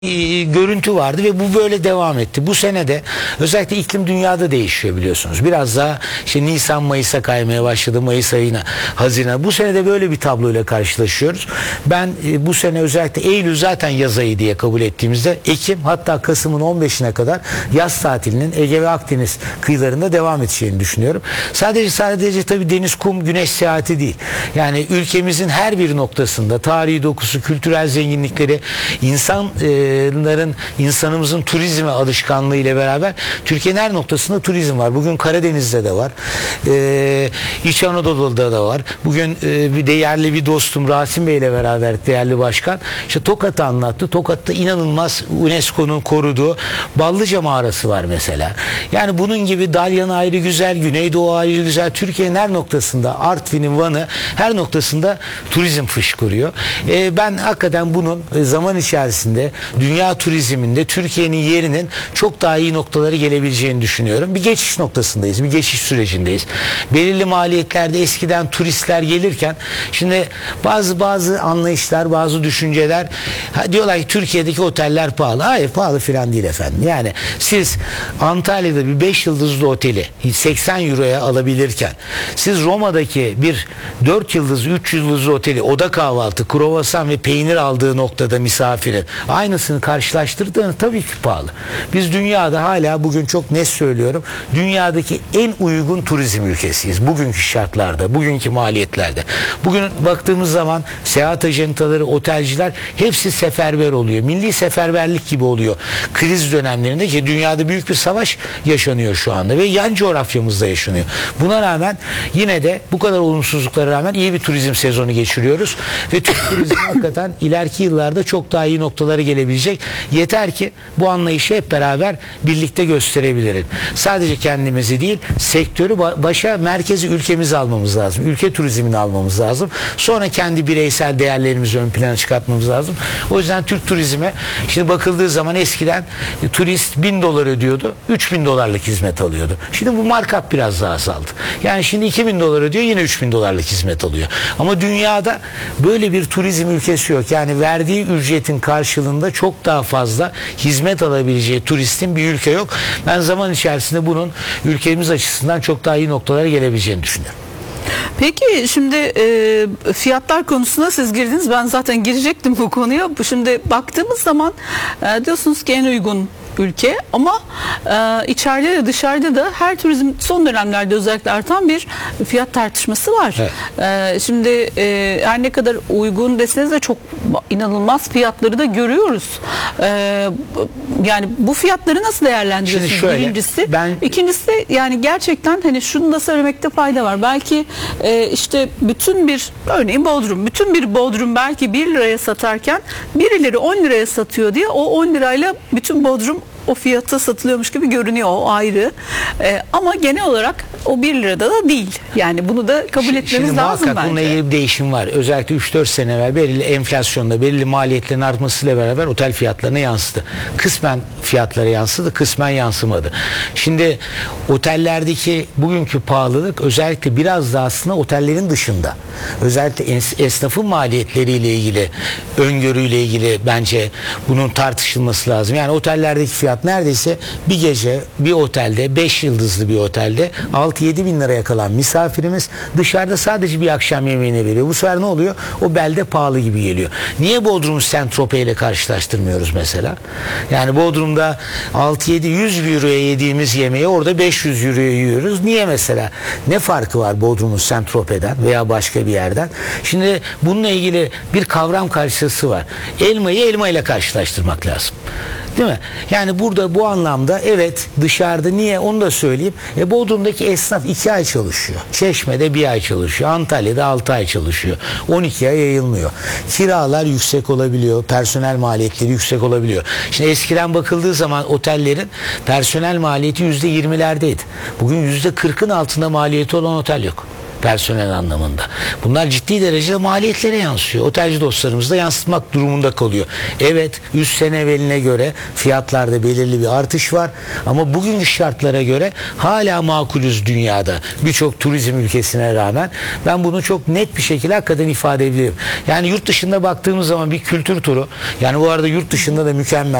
görüntü vardı ve bu böyle devam etti. Bu sene de özellikle iklim dünyada değişiyor biliyorsunuz. Biraz daha işte Nisan Mayıs'a kaymaya başladı. Mayıs ayına, Haziran. Bu sene de böyle bir tabloyla karşılaşıyoruz. Ben bu sene özellikle Eylül zaten yaz ayı diye kabul ettiğimizde Ekim hatta Kasım'ın 15'ine kadar yaz tatilinin Ege ve Akdeniz kıyılarında devam edeceğini düşünüyorum. Sadece tabii deniz, kum, güneş seyahati değil. Yani ülkemizin her bir noktasında tarihi dokusu, kültürel zenginlikleri, insanımızın turizme alışkanlığı ile beraber Türkiye'nin her noktasında turizm var. Bugün Karadeniz'de de var. İç Anadolu'da da var. Bugün bir değerli bir dostum Rasim Bey ile beraber değerli başkan işte Tokat'ı anlattı. Tokat'ta inanılmaz UNESCO'nun koruduğu Ballıca mağarası var mesela. Yani bunun gibi Dalyan ayrı güzel, Güneydoğu ayrı güzel. Türkiye'nin her noktasında, Artvin'in, Van'ı her noktasında turizm fışkırıyor. Ben hakikaten bunun zaman içerisinde dünya turizminde Türkiye'nin yerinin çok daha iyi noktaları gelebileceğini düşünüyorum. Bir geçiş noktasındayız, bir geçiş sürecindeyiz. Belirli maliyetlerde eskiden turistler gelirken şimdi bazı anlayışlar, bazı düşünceler diyorlar ki Türkiye'deki oteller pahalı. Hayır, pahalı filan değil efendim. Yani siz Antalya'da bir 5 yıldızlı oteli 80 euroya alabilirken siz Roma'daki bir 4 yıldızlı, 3 yıldızlı oteli oda kahvaltı, kruvasan ve peynir aldığı noktada misafirin aynısını karşılaştırdığında tabii ki pahalı. Biz dünyada hala bugün çok net söylüyorum, dünyadaki en uygun turizm ülkesiyiz. Bugünkü şartlarda, bugünkü maliyetlerde. Bugün baktığımız zaman seyahat ajantaları, otelciler hepsi seferber oluyor. Milli seferberlik gibi oluyor. Kriz dönemlerinde ki dünyada büyük bir savaş yaşanıyor şu anda ve yan coğrafyamızda yaşanıyor. Buna rağmen yine de bu kadar olumsuzluklara rağmen iyi bir turizm sezonu geçiriyoruz ve Türk turizmi hakikaten ileriki yıllarda çok daha iyi noktalara gelebilecek. Yeter ki bu anlayışı hep beraber birlikte gösterebilirim. Sadece kendimizi değil, sektörü merkezi ülkemizi almamız lazım. Ülke turizmini almamız lazım. Sonra kendi bireysel değerlerimizi ön plana çıkartmamız lazım. O yüzden Türk turizme şimdi bakıldığı zaman eskiden turist 1000 dolar ödüyordu. 3000 dolarlık hizmet alıyordu. Şimdi bu markup biraz daha azaldı. Yani şimdi 2000 dolar ödüyor, yine 3000 dolarlık hizmet alıyor. Ama dünyada böyle bir turizm ülkesi yok. Yani verdiği ücretin karşılığında çok daha fazla hizmet alabileceği turistin bir ülke yok. Ben zaman içerisinde bunun ülkemiz açısından çok daha iyi noktalara gelebileceğini düşünüyorum. Peki şimdi fiyatlar konusuna siz girdiniz. Ben zaten girecektim bu konuya. Şimdi baktığımız zaman diyorsunuz ki en uygun ülke ama içeride de dışarıda da her turizm son dönemlerde özellikle artan bir fiyat tartışması var. Evet. Şimdi her ne kadar uygun deseniz de çok inanılmaz fiyatları da görüyoruz. Yani bu fiyatları nasıl değerlendiriyorsunuz? Şöyle, birincisi. İkincisi yani gerçekten hani şunu da söylemekte fayda var. Belki işte örneğin bütün bir Bodrum belki 1 liraya satarken birileri 10 liraya satıyor diye o 10 lirayla bütün Bodrum o fiyata satılıyormuş gibi görünüyor, o ayrı. Ama genel olarak o 1 lirada da değil. Yani bunu da kabul etmemiz lazım bence. Bununla ilgili bir değişim var. Özellikle 3-4 sene evvel belirli enflasyonda, belirli maliyetlerin artmasıyla beraber otel fiyatlarına yansıdı. Kısmen fiyatlara yansıdı, kısmen yansımadı. Şimdi otellerdeki bugünkü pahalılık özellikle biraz da aslında otellerin dışında. Özellikle esnafın maliyetleriyle ilgili, öngörüyle ilgili bence bunun tartışılması lazım. Yani otellerdeki fiyat neredeyse bir gece bir otelde, 5 yıldızlı bir otelde 6-7 bin liraya kalan misafirimiz dışarıda sadece bir akşam yemeğine veriyor. Bu sefer ne oluyor? O belde pahalı gibi geliyor. Niye Bodrum'u Saint-Tropez ile karşılaştırmıyoruz mesela? Yani Bodrum'da 6-7-100 euroya yediğimiz yemeği orada 500 euroya yiyoruz. Niye mesela? Ne farkı var Bodrum'un Saint-Tropez'den veya başka bir yerden? Şimdi bununla ilgili bir kavram karşısı var. Elmayı elma ile karşılaştırmak lazım. Değil mi? Yani burada bu anlamda evet dışarıda niye onu da söyleyeyim. Bodrum'daki esnaf 2 ay çalışıyor. Çeşme'de 1 ay çalışıyor. Antalya'da 6 ay çalışıyor. 12 ay yayılmıyor. Kiralar yüksek olabiliyor. Personel maliyetleri yüksek olabiliyor. Şimdi eskiden bakıldığı zaman otellerin personel maliyeti %20'lerdeydi. Bugün %40'ın altında maliyeti olan otel yok. personel anlamında. Bunlar ciddi derecede maliyetlere yansıyor. Otelci dostlarımız da yansıtmak durumunda kalıyor. Evet, 3 sene evveline göre fiyatlarda belirli bir artış var ama bugünkü şartlara göre hala makulüz dünyada. Birçok turizm ülkesine rağmen ben bunu çok net bir şekilde hakikaten ifade edebilirim. Yani yurt dışında baktığımız zaman bir kültür turu, yani bu arada yurt dışında da mükemmel